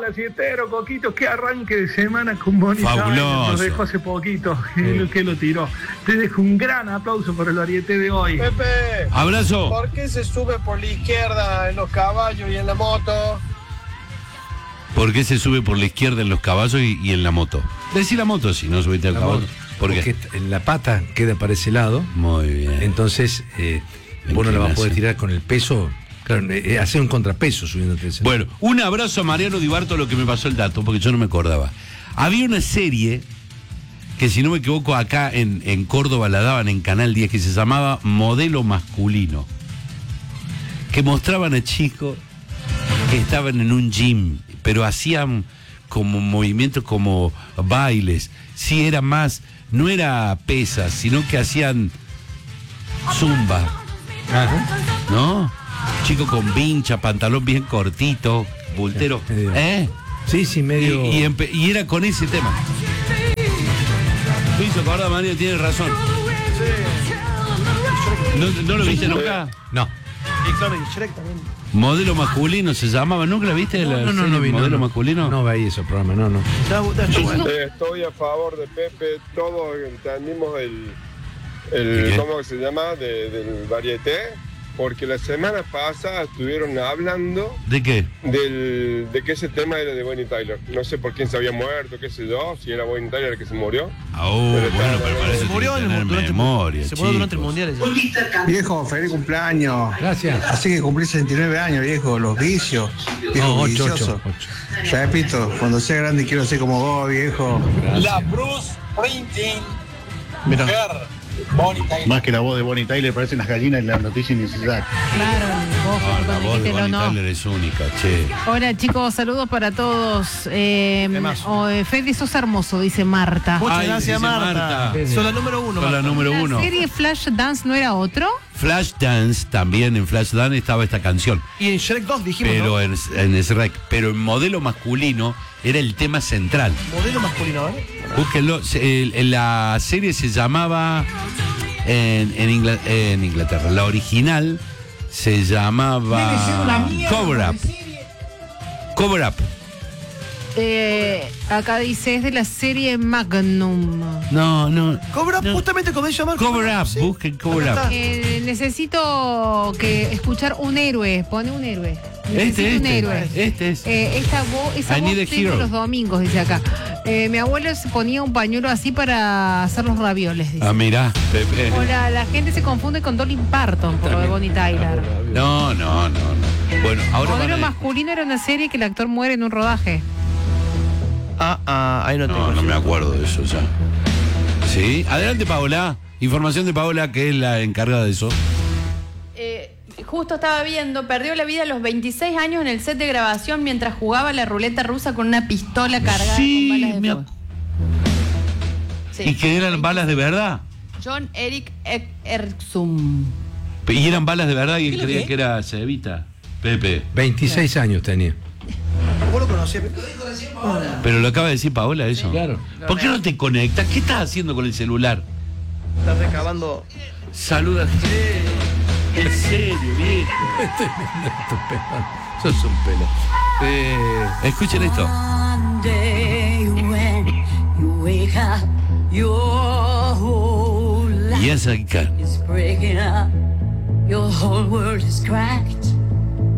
sietero, Coquito, qué arranque de semana con Bonnie Tyler. Fabuloso. Nos dejó hace poquito, que lo tiró. Te dejo un gran aplauso por el varieté de hoy. Pepe, Abrazo. ¿por qué se sube por la izquierda en los caballos y en la moto? ¿Por qué se sube por la izquierda en los caballos y en la moto? Decí la moto si no subiste al caballo. ¿Por qué? Porque en la pata queda para ese lado. Muy bien. Entonces, vos no la vas a poder tirar con el peso. Claro, hacer un contrapeso subiéndote ese. Bueno, un abrazo a Mariano Di Bartolo que me pasó el dato, porque yo no me acordaba. Había una serie que, si no me equivoco, acá en Córdoba la daban en Canal 10, que se llamaba Modelo Masculino, que mostraban a chicos que estaban en un gym, pero hacían como movimientos como bailes. Sí, era más, no era pesas, sino que hacían zumba. ¿No? Chico con vincha, pantalón bien cortito, bultero. Sí, medio. Y era con ese tema. Me hizo acordar, Mario, tiene razón. ¿No lo viste nunca? No. Y claro, y Shrek también. Modelo Masculino se llamaba, ¿nunca la viste? No vi. Modelo Masculino. No veía esos programas, no. Estoy a favor de Pepe, todos entendimos ¿Qué? ¿cómo se llama? Del varieté, porque la semana pasada estuvieron hablando ¿De qué? de que ese tema era de Bonnie Tyler. No sé por quién se había muerto, qué sé yo, si era Bonnie Tyler el que se murió. Bueno, pero para eso Se murió tiene que tener memoria, se murió durante el chicos. mundial. Viejo, feliz cumpleaños. Gracias. Así que cumplí 69 años, viejo. Los vicios. Viejo, No, 8. vicioso. Repito, cuando sea grande quiero ser como vos, viejo. La Bruce Springsteen. Mira. Bonnie Tyler. Más que la voz de Bonnie Tyler, parecen las gallinas en la noticia inicial. Claro, vos La cuando voz de dijiste Bonnie no. Tyler es única, che. Hola chicos, saludos para todos. Fede sos hermoso, dice Marta. Muchas Ay, gracias, dice Marta. Marta. Son la número uno. Son la Marta. número ¿La uno. serie Flash Dance no era otro? Flashdance, también en Flashdance estaba esta canción. Y en Shrek 2 dijimos, Pero ¿no? en Shrek, pero en Modelo Masculino era el tema central. Modelo masculino, ¿eh? Búsquenlo. La serie se llamaba en Inglaterra. La original se llamaba Cover Up. Cover Up. Acá dice, es de la serie Magnum. No. Cobra No. justamente como se llama. Cover Up, Sí. busquen Cover Acá Up. está. Necesito escuchar un héroe. Pone un héroe. Necesito un héroe. Este es. Esa I need a voz tengo hero. los domingos, dice acá. Mi abuelo se ponía un pañuelo así para hacer los ravioles, dice. Ah, mirá, Pepe. Hola, la gente se confunde con Dolly Parton por lo de Bonnie Tyler. No. Bueno, ahora Modelo van a- masculino era una serie que el actor muere en un rodaje. Ahí no tengo. No me acuerdo de eso ya. Sí, adelante Paola. Información de Paola, que es la encargada de eso. Justo estaba viendo, perdió la vida a los 26 años en el set de grabación mientras jugaba la ruleta rusa con una pistola cargada Sí, con balas de me fuego. Sí. ¿Y que eran balas de verdad? John Eric Erksum. Y eran balas de verdad y él ¿Qué creía es? que era cebita. Pepe. 26 años tenía. ¿Vos lo conocías? Pero lo acaba de decir Paola eso. Claro. ¿Por qué no te conectas? ¿Qué estás haciendo con el celular? Estás recabando. Saluda. En serio, viejo. Sos un pelo. Escuchen esto. One day when you wake up, your whole life Yes, I can. is breaking up. Your whole world is cracked.